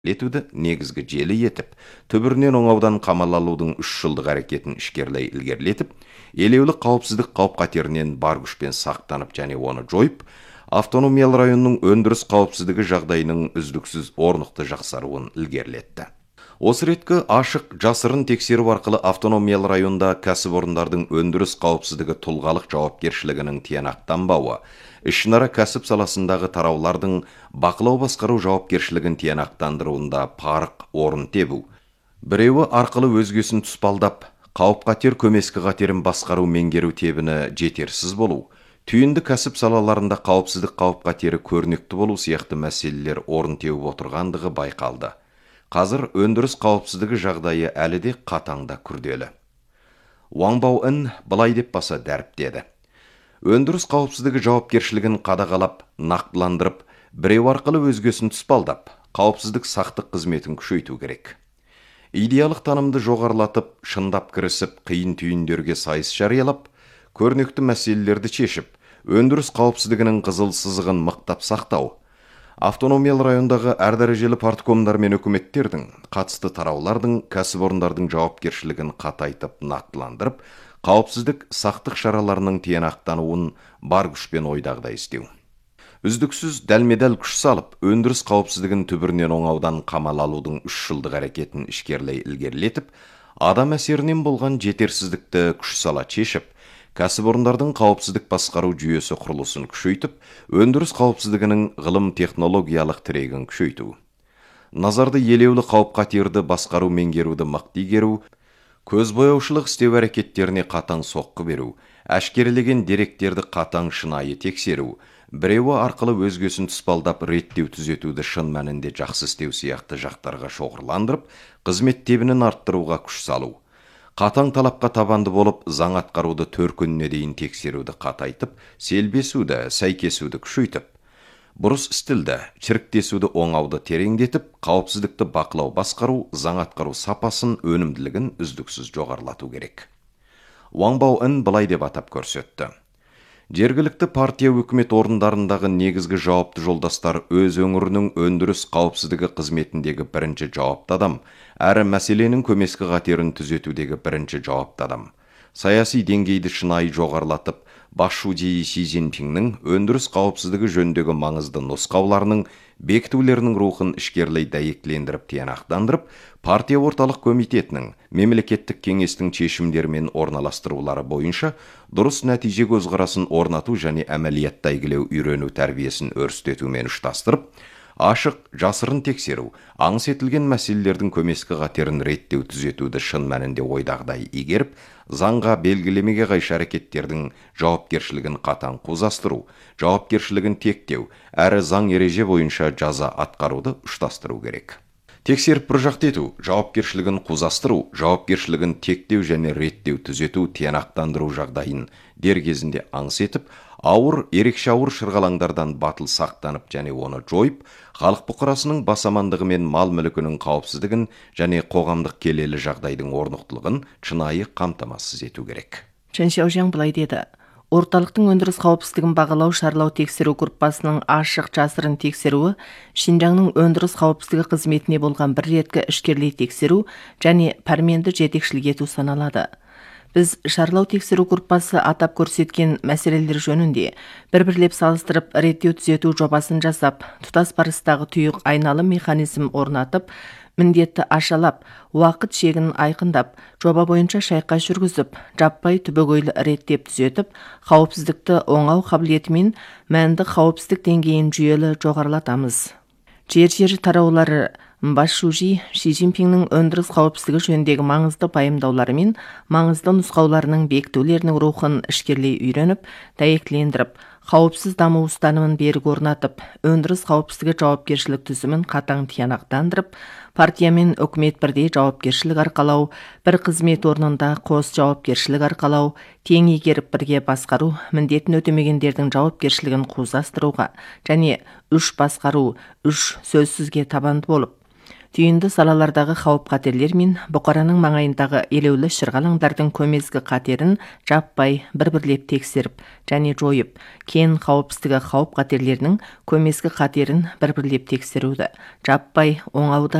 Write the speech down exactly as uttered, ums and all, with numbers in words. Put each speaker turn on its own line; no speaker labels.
етуді негізгі желі етіп, түбірінен оңаудан қамал алудың үш жылдық әрекетін ішкерлей ілгерілетіп, елеулі қауіпсіздік қауіп-қатерінен бар күшпен сақтанып және оны жойып, автономиялы районның өндіріс қауіпсіздігі жағдайының үздіксіз орнықты жақсаруын ілгерілетті. Осы реткі ашық жасырын тексеру арқылы автономиялы районда кәсіпорындардың өндіріс қауіпсіздігі тұлғалық жауапкершілігінің тиянақтанбауы, ішінара кәсіп саласындағы тараулардың бақылау басқару жауапкершілігін тиянақтандыруында парық орын тебу. Біреуі арқылы өзгесін тұспалдап, қауіп-қатер көмескі қатерін басқару меңгеру тебіні жетерсіз болу, түйінді кәсіп салаларында қауіпсіздік қауіп-қатері көрнекті болу сияқты мәселелер орын теуіп отырғандығы байқалды. Қазір өндіріс қауіпсіздігі жағдайы әлі де қатаңда күрделі. Уаң Баоэн былай деп баса дәріптеді. Өндіріс қауіпсіздігі жауапкершілігін қадағалап, нақтыландырып, біреу арқылы өзгесін тұспалдап, қауіпсіздік сақтық қызметін күшейту керек. Идеялық танымды жоғарылатып, шындап кірісіп, қиын түйіндерге сайыс жариялап, көрнекті мәселелерді шешіп, өндіріс қауіпсіздігінің қызыл сызығын мықтап сақтау, автономиялы райондағы әр дәрежелі парткомдар мен үкіметтердің, қатысты тараулардың, кәсіпорындардың жауапкершілігін қатайтып, нақтыландырып, қауіпсіздік сақтық шараларының тиянақтануын бар күшпен ойдағыдай істеу. Үздіксіз дәлме-дәл күш салып, өндіріс қауіпсіздігін түбірінен оңаудан қамал алудың үш жылдық әрекетін ішкерлей ілгерілетіп, адам әсерінен болған жетерсіздікті күш сала шешіп, кәсіпорындардың қауіпсіздік басқару жүйесі құрылысын күшейтіп, өндіріс қауіпсіздігінің ғылым технологиялық тірегін күшейту. Назарды елеулі қауіп-қатерді басқару меңгеруді мықты игеру, көзбояушылық істеу әрекеттеріне қатаң соққы беру, әшкерелеген деректерді қатаң шынайы тексеру, біреуі арқылы өзгесін тұспалдап реттеу түзетуді шын мәнінде жақсы істеу сияқты жақтарға шоғырландырып, қызмет тебінін арттыруға күш салу. Қатаң талапқа табанды болып, заң атқаруды төр күніне дейін тексеруді қатайтып, селбесуді, сәйкесуді күшейтіп, бұрыс істілді, шіріктесуді оңауды тереңдетіп, қауіпсіздікті бақылау басқару, заң атқару сапасын, өнімділігін үздіксіз жоғарылату керек. Уаң Баоэн былай деп атап көрсетті. Жергілікті партия өкімет орындарындағы негізгі жауапты жолдастар өз өңірінің өндіріс қауіпсіздігі қызметіндегі бірінші жауапты адам, әрі мәселенің көмескі қатерін түзетудегі бірінші жауапты адам. Саяси деңгейді шынайы жоғарылатып, Басшы Си Цзиньпиннің өндіріс қауіпсіздігі жөніндегі маңызды нұсқауларының бекітулерінің рухын ішкерлей дәйектілендіріп тиянақтандырып, партия орталық комитетінің, мемлекеттік кеңестің шешімдерімен орналастырулары бойынша дұрыс нәтиже көзқарасын орнату және әмәлиятта игілеу үйрену тәрбиесін өрістетумен ұштастырып, ашық, жасырын тексеру, аңыс етілген мәселелердің көмескі қатерін реттеу түзетуді шын мәнінде ойдағыдай игеріп, заңға белгілемеге қайшы әрекеттердің жауапкершілігін қатаң қозастыру, жауапкершілігін тектеу, әрі заң ереже бойынша жаза атқаруды ұштастыру керек. Тексеріп бір жақты ету, жауапкершілігін қозастыру, жауапкершілігін тектеу және реттеу түзету, тиянақтандыру жағдайын дер кезінде аңыс етіп, ауыр, ерекше ауыр шырғалаңдардан батыл сақтанып және оны жойып, халық бұқарасының бас амандығы мен мал мүлкінің қауіпсіздігін және қоғамдық келелі жағдайдың орнықтылығын шынайы қамтамасыз ету керек.
Чен Шаожяң былай деді. Орталықтың өндіріс қауіпсіздігін бағалау шарлау тексеру группасының ашық жасырын тексеруі Шинжаңның өндіріс қауіпсіздігі қызметіне болған бір реткі ішкерлей тексеру және пәрменді жетекшілік ету саналады. Біз шарлау тексеру группасы атап көрсеткен мәселелер жөнінде бір-бірлеп салыстырып реттеу түзету жобасын жасап, тұтас барыстағы тұйық айналым механизм орнатып, міндетті ашалап, уақыт шегін айқындап, жоба бойынша шайқас жүргізіп, жаппай түбегейлі реттеп түзетіп, қауіпсіздікті оңау қабілетімен мәнді қауіпсіздік деңгейін жүйелі жоғарылатамыз. Жер-жер тараулары Басшы Си Цзиньпиннің өндіріс қауіпсіздігі жөніндегі маңызды пайымдаулары мен маңызды нұсқауларының бекітулерінің рухын ішкерлей үйреніп, дәйектілендіріп, қауіпсіз даму ұстанымын берік орнатып, өндіріс қауіпсіздігі жауапкершілік түзімін қатаң тиянақтандырып, партия мен үкімет бірдей жауапкершілік арқалау, бір қызмет орнында қос жауапкершілік арқалау, тең игеріп бірге басқару, міндетін өтемегендердің жауапкершілігін қозастыруға және үш басқару, үш сөзсізге табанды болып, түйінді салалардағы қауіп қатерлер мен бұқараның маңайындағы елеулі шырғалаңдардың көмезгі қатерін жаппай бір-бірлеп тексеріп және жойып, кен қауіпсіздігі қауіп қатерлерінің көмезгі қатерін бір-бірлеп тексеруді, жаппай оңауды